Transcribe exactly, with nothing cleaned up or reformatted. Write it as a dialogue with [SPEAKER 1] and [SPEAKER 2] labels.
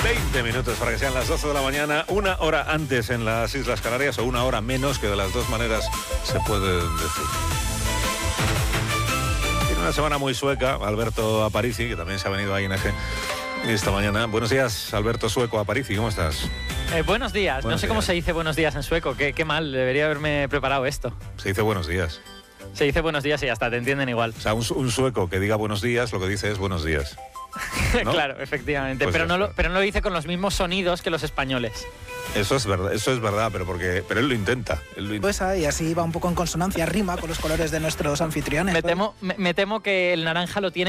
[SPEAKER 1] veinte minutos para que sean las doce de la mañana, una hora antes en las Islas Canarias, o una hora menos, que de las dos maneras se puede decir. Tiene una semana muy sueca, Alberto Aparici, que también se ha venido a I N G esta mañana. Buenos días, Alberto Sueco Aparici, ¿cómo estás?
[SPEAKER 2] Eh, buenos días,
[SPEAKER 1] buenos
[SPEAKER 2] no sé
[SPEAKER 1] días.
[SPEAKER 2] Cómo se dice buenos días en sueco, qué, qué mal, debería haberme preparado esto.
[SPEAKER 1] Se dice buenos días.
[SPEAKER 2] Se dice buenos días y ya está, te entienden igual.
[SPEAKER 1] O sea, un, un sueco que diga buenos días, lo que dice es buenos días, ¿no?
[SPEAKER 2] Claro, efectivamente,
[SPEAKER 1] Pues
[SPEAKER 2] pero,
[SPEAKER 1] ya
[SPEAKER 2] no lo,
[SPEAKER 1] está.
[SPEAKER 2] pero no lo dice con los mismos sonidos que los españoles.
[SPEAKER 1] Eso es verdad, eso es verdad, pero porque, pero él lo intenta. Él lo intenta.
[SPEAKER 3] Pues ahí, así va un poco en consonancia, rima con los colores de nuestros anfitriones.
[SPEAKER 2] Me
[SPEAKER 3] pues.
[SPEAKER 2] temo, me, me temo que el naranja lo tiene